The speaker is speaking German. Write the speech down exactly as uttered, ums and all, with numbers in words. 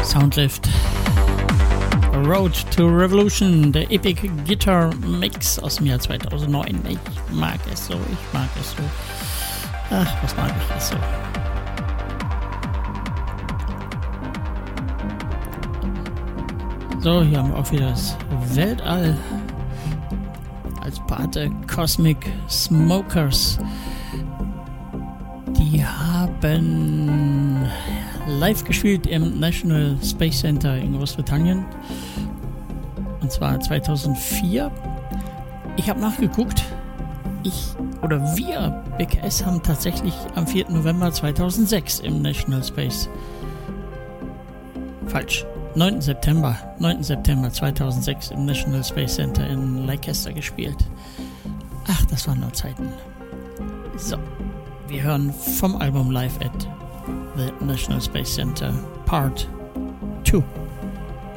Soundlift. Road to Revolution, der Epic Guitar Mix aus dem Jahr zweitausendneun. Ich mag es so, ich mag es so. Ach, was mag ich es so. So, hier haben wir auch wieder das Weltall als Pate. Cosmic Smokers. Die haben live gespielt im National Space Center in Großbritannien. Und zwar zweitausendvier. Ich habe nachgeguckt. Ich oder wir, B K S, haben tatsächlich am vierten November zweitausendsechs im National Space. Falsch. neunten September. neunten September zweitausendsechs im National Space Center in Leicester gespielt. Ach, das waren nur Zeiten. So. Wir hören vom Album Live at the National Space Center Part zwei.